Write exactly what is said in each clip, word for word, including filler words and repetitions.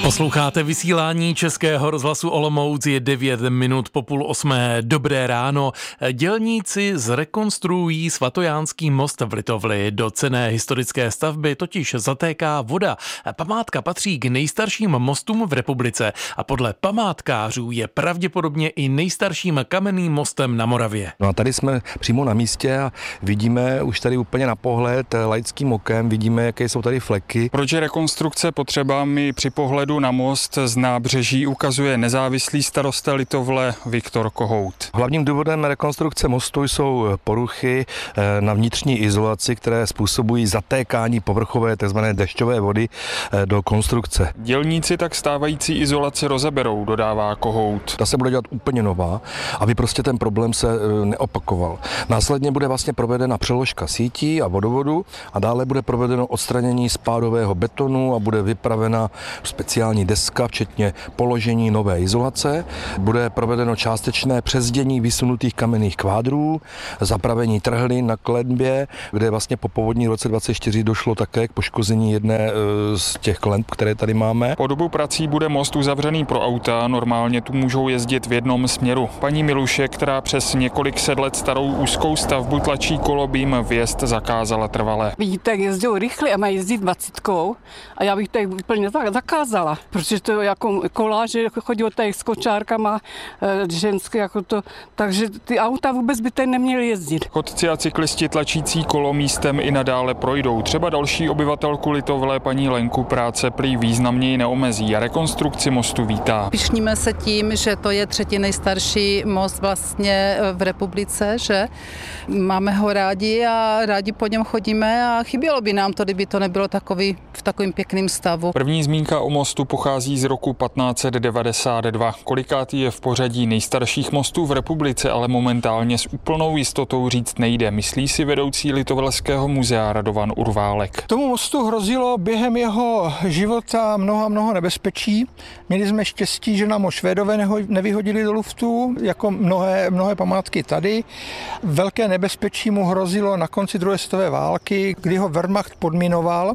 Posloucháte vysílání Českého rozhlasu Olomouc, je devět minut po půl osmé. Dobré ráno. Dělníci zrekonstruují Svatojánský most v Litovli. Do cenné historické stavby totiž zatéká voda. Památka patří k nejstarším mostům v republice a podle památkářů je pravděpodobně i nejstarším kamenným mostem na Moravě. No a tady jsme přímo na místě a vidíme už tady úplně na pohled laickým okem, vidíme, jaké jsou tady fleky. Proč je rekonstrukce potřeba, mi při pohledu na most z nábřeží ukazuje nezávislý starosta Litovle Viktor Kohout. Hlavním důvodem rekonstrukce mostu jsou poruchy na vnitřní izolaci, které způsobují zatékání povrchové tzv. Dešťové vody do konstrukce. Dělníci tak stávající izolaci rozeberou, dodává Kohout. Ta se bude dělat úplně nová, aby prostě ten problém se neopakoval. Následně bude vlastně provedena přeložka sítí a vodovodu a dále bude provedeno odstranění spádového betonu a bude vypravena speciální deska, včetně položení nové izolace. Bude provedeno částečné přezdění vysunutých kamenných kvádrů, zapravení trhlin na klenbě, kde vlastně po povodní roce dvacet čtyři došlo také k poškození jedné z těch klenb, které tady máme. Po dobu prací bude most uzavřený pro auta, normálně tu můžou jezdit v jednom směru. Paní Miluše, která přes několik set let starou úzkou stavbu tlačí kolobím, vjezd zakázala trvale. Vidíte, jak jezdí rychle a mají jezdit dvacítkou a já bych to úplně zakázala, protože to jako koláže chodí o těch s kočárkama ženské, jako to, takže ty auta vůbec by tady neměly jezdit. Chodci a cyklisti tlačící kolo místem i nadále projdou. Třeba další obyvatelku Litovle, paní Lenku, práce prý významněji neomezí a rekonstrukci mostu vítá. Pišníme se tím, že to je třetí nejstarší most vlastně v republice, že máme ho rádi a rádi po něm chodíme a chybělo by nám to, kdyby to nebylo takový, v takovým pěkným stavu. První zmínka o mostu pochází z roku patnáct set devadesát dva. Kolikátý je v pořadí nejstarších mostů v republice, ale momentálně s úplnou jistotou říct nejde, myslí si vedoucí Litovlského muzea Radovan Urválek. Tomu mostu hrozilo během jeho života mnoho a mnoho nebezpečí. Měli jsme štěstí, že nám ho Švédové nevyhodili do luftu, jako mnohé, mnohé památky tady. Velké nebezpečí mu hrozilo na konci druhé světové války, kdy ho Wehrmacht podminoval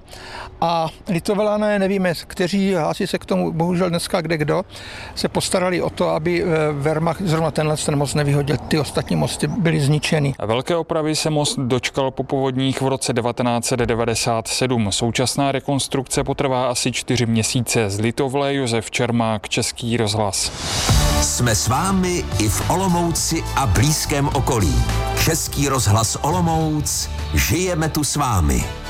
a Litovelané, nevíme, kteří, hlásí se k tomu bohužel dneska kde kdo, se postarali o to, aby Wehrmacht zrovna tenhle ten most nevyhodil. Ty ostatní mosty byly zničeny. Velké opravy se most dočkal po povodních v roce devatenáct set devadesát sedm. Současná rekonstrukce potrvá asi čtyři měsíce. Z Litovle Josef Čermák, Český rozhlas. Jsme s vámi i v Olomouci a blízkém okolí. Český rozhlas Olomouc, žijeme tu s vámi.